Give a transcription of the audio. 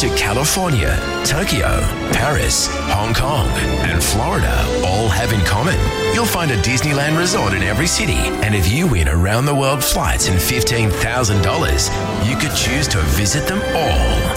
to California, Tokyo, Paris, Hong Kong, and Florida all have in common. You'll find a Disneyland resort in every city, and if you win around-the-world flights and $15,000, you could choose to visit them all.